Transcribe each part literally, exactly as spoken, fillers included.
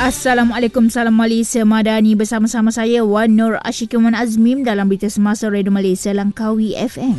Assalamualaikum, salam Malaysia Madani. Bersama-sama saya Wan Nur Ashikin Wan Azmim dalam Berita Semasa Radio Malaysia Langkawi F M.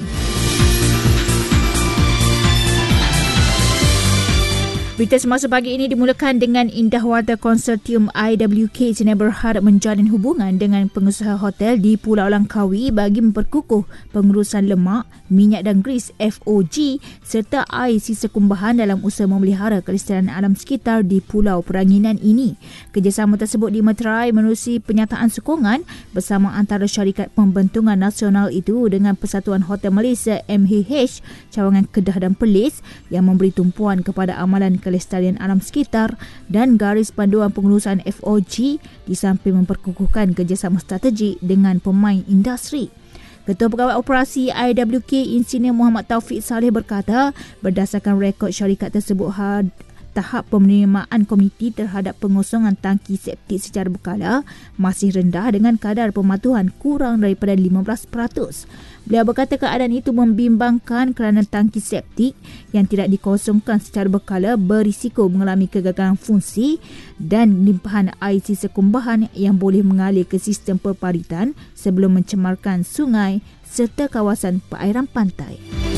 Berita semasa pagi ini dimulakan dengan Indah Warta Konsortium I W K Sdn berharap menjalin hubungan dengan pengusaha hotel di Pulau Langkawi bagi memperkukuh pengurusan lemak, minyak dan gris F O G serta air sisa kumbahan dalam usaha memelihara kelestarian alam sekitar di Pulau Peranginan ini. Kerjasama tersebut dimeterai menerusi penyataan sokongan bersama antara syarikat pembentungan nasional itu dengan Persatuan Hotel Malaysia M H H, Cawangan Kedah dan Perlis yang memberi tumpuan kepada amalan kelestarian alam sekitar dan garis panduan pengurusan F O G di samping memperkukuhkan kerjasama strategik dengan pemain industri. Ketua Pegawai Operasi I W K Insinyur Muhammad Taufik Saleh berkata, berdasarkan rekod syarikat tersebut, had, tahap penerimaan komiti terhadap pengosongan tangki septik secara berkala masih rendah dengan kadar pematuhan kurang daripada lima belas peratus. Beliau berkata keadaan itu membimbangkan kerana tangki septik yang tidak dikosongkan secara berkala berisiko mengalami kegagalan fungsi dan limpahan air sisa kumbahan yang boleh mengalir ke sistem perparitan sebelum mencemarkan sungai serta kawasan perairan pantai.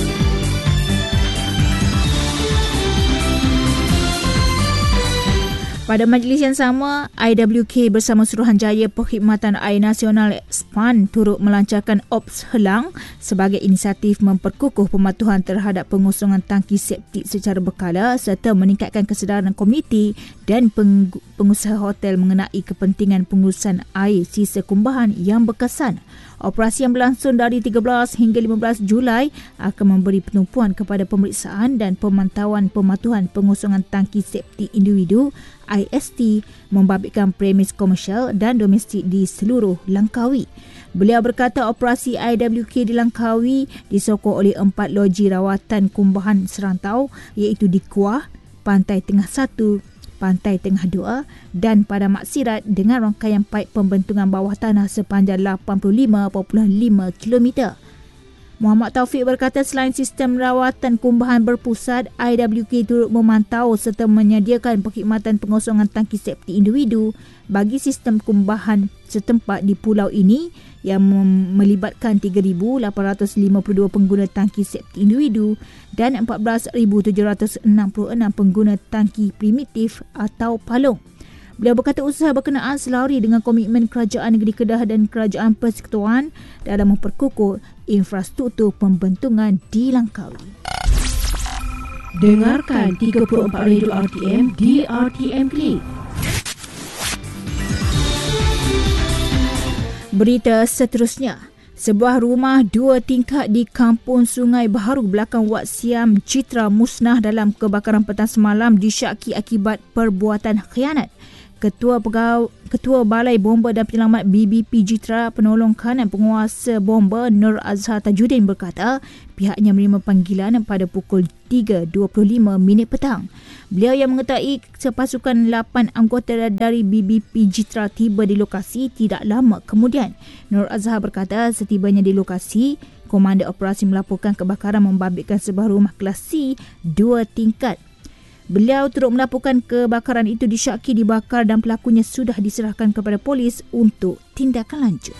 Pada majlis yang sama, I W K bersama Suruhanjaya Perkhidmatan Air Nasional S P A N turut melancarkan Ops Helang sebagai inisiatif memperkukuh pematuhan terhadap pengosongan tangki septik secara berkala serta meningkatkan kesedaran komuniti dan peng- pengusaha hotel mengenai kepentingan pengurusan air sisa kumbahan yang berkesan. Operasi yang berlangsung dari tiga belas hingga lima belas Julai akan memberi penumpuan kepada pemeriksaan dan pemantauan pematuhan pengosongan tangki septik individu I S T membabitkan premis komersial dan domestik di seluruh Langkawi. Beliau berkata operasi I W K di Langkawi disokong oleh empat loji rawatan kumbahan serantau iaitu di Kuah, Pantai Tengah satu, Pantai Tengah dua dan pada Maksirat dengan rangkaian paip pembentungan bawah tanah sepanjang lapan puluh lima perpuluhan lima kilometer. Muhammad Taufik berkata selain sistem rawatan kumbahan berpusat, I W K turut memantau serta menyediakan perkhidmatan pengosongan tangki septik individu bagi sistem kumbahan setempat di pulau ini yang melibatkan tiga ribu lapan ratus lima puluh dua pengguna tangki septik individu dan empat belas ribu tujuh ratus enam puluh enam pengguna tangki primitif atau palung. Beliau berkata usaha berkenaan selari dengan komitmen Kerajaan Negeri Kedah dan Kerajaan Persekutuan dalam memperkukuh infrastruktur pembentungan di Langkawi. Dengarkan tiga puluh empat Radio R T M di R T M Klik. Berita seterusnya. Sebuah rumah dua tingkat di Kampung Sungai Baharu belakang Wad Siam Citra musnah dalam kebakaran petang semalam disyaki akibat perbuatan khianat. Ketua Pegawai, Ketua Balai Bomba dan Penyelamat B B P Jitra Penolong Kanan Penguasa Bomba Nur Azhar Tajuddin berkata pihaknya menerima panggilan pada pukul tiga dua puluh lima minit petang. Beliau yang mengetahui sepasukan lapan anggota dari B B P Jitra tiba di lokasi tidak lama kemudian. Nur Azhar berkata setibanya di lokasi, Komandan Operasi melaporkan kebakaran membabitkan sebuah rumah kelas C dua tingkat. Beliau turut melaporkan kebakaran itu disyaki dibakar dan pelakunya sudah diserahkan kepada polis untuk tindakan lanjut.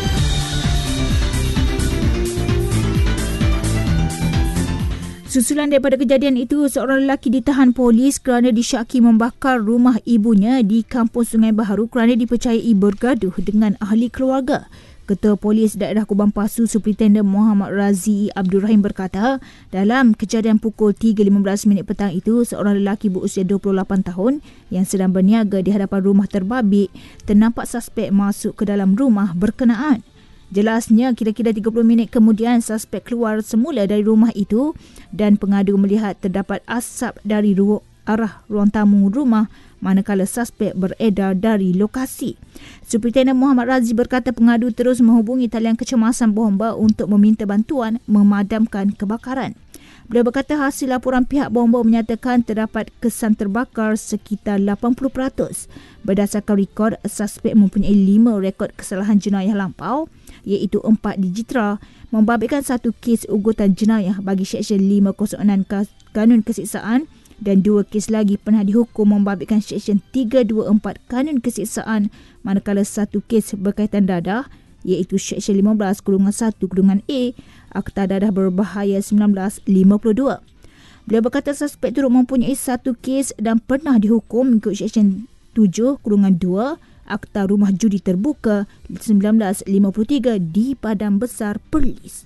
Susulan daripada kejadian itu, seorang lelaki ditahan polis kerana disyaki membakar rumah ibunya di Kampung Sungai Baharu kerana dipercayai bergaduh dengan ahli keluarga. Ketua Polis Daerah Kubang Pasu Superintendent Muhammad Razi Abdul Rahim berkata, dalam kejadian pukul tiga lima belas minit petang itu, seorang lelaki berusia dua puluh lapan tahun yang sedang berniaga di hadapan rumah terbabit ternampak suspek masuk ke dalam rumah berkenaan. Jelasnya, kira-kira tiga puluh minit kemudian suspek keluar semula dari rumah itu dan pengadu melihat terdapat asap dari ru- arah ruang tamu rumah manakala suspek beredar dari lokasi. Superintendent Muhammad Razi berkata pengadu terus menghubungi talian kecemasan bomba untuk meminta bantuan memadamkan kebakaran. Beliau berkata hasil laporan pihak bomba menyatakan terdapat kesan terbakar sekitar lapan puluh peratus. Berdasarkan rekod, suspek mempunyai lima rekod kesalahan jenayah lampau iaitu empat di Jitra, membabitkan satu kes ugutan jenayah bagi Seksyen lima kosong enam Kanun Kesiksaan dan dua kes lagi pernah dihukum membabitkan Seksyen tiga dua empat Kanun Kesiksaan, manakala satu kes berkaitan dadah iaitu Seksyen lima belas satu A Akta Dadah Berbahaya seribu sembilan ratus lima puluh dua. Beliau berkata suspek turut mempunyai satu kes dan pernah dihukum mengikut Seksyen tujuh dua Akta Rumah Judi Terbuka seribu sembilan ratus lima puluh tiga di Padang Besar Perlis.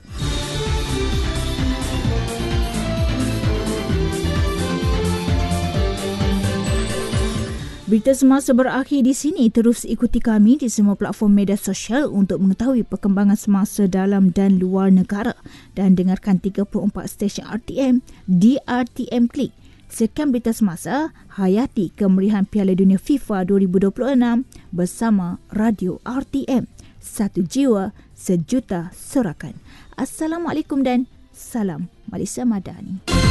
Berita semasa berakhir di sini. Terus ikuti kami di semua platform media sosial untuk mengetahui perkembangan semasa dalam dan luar negara, dan dengarkan tiga puluh empat stesen R T M di R T M Klik. Sekian berita semasa, hayati kemeriahan Piala Dunia FIFA dua ribu dua puluh enam bersama Radio R T M. Satu jiwa, sejuta sorakan. Assalamualaikum dan salam Malaysia Madani.